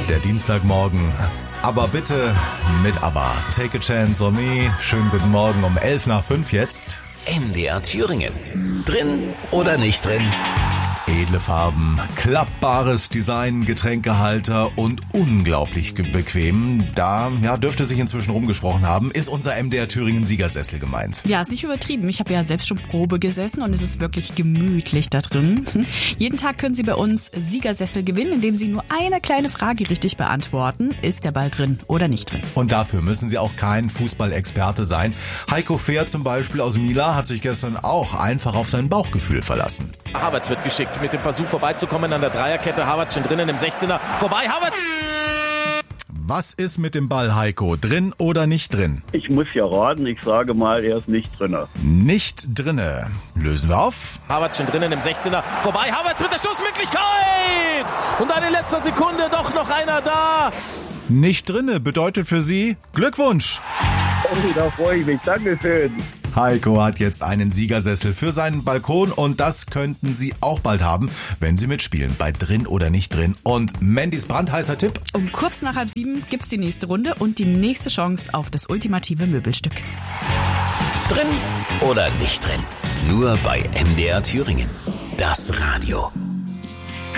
der Dienstagmorgen. Aber bitte mit ABBA. Take a chance on me. Schönen guten Morgen um 5:11 jetzt. MDR Thüringen. Drin oder nicht drin? Edle Farben, klappbares Design, Getränkehalter und unglaublich bequem. Da dürfte sich inzwischen rumgesprochen haben, ist unser MDR Thüringen Siegersessel gemeint. Ja, ist nicht übertrieben. Ich habe ja selbst schon Probe gesessen und es ist wirklich gemütlich da drin. Jeden Tag können Sie bei uns Siegersessel gewinnen, indem Sie nur eine kleine Frage richtig beantworten. Ist der Ball drin oder nicht drin? Und dafür müssen Sie auch kein Fußballexperte sein. Heiko Fehr zum Beispiel aus Mila hat sich gestern auch einfach auf sein Bauchgefühl verlassen. Havertz wird geschickt mit dem Versuch vorbeizukommen an der Dreierkette. Havertz schon drinnen im 16er. Vorbei, Havertz! Was ist mit dem Ball, Heiko? Drin oder nicht drin? Ich muss ja raten, ich sage mal, er ist nicht drinne. Nicht drinne. Lösen wir auf. Havertz schon drinnen im 16er. Vorbei, Havertz mit der Schussmöglichkeit! Und dann in letzter Sekunde doch noch einer da. Nicht drinne bedeutet für Sie Glückwunsch. Oh, da freue ich mich. Dankeschön. Heiko hat jetzt einen Siegersessel für seinen Balkon und das könnten Sie auch bald haben, wenn Sie mitspielen bei Drin oder nicht drin. Und Mandys brandheißer Tipp? Um kurz nach 6:30 gibt's die nächste Runde und die nächste Chance auf das ultimative Möbelstück. Drin oder nicht drin? Nur bei MDR Thüringen. Das Radio.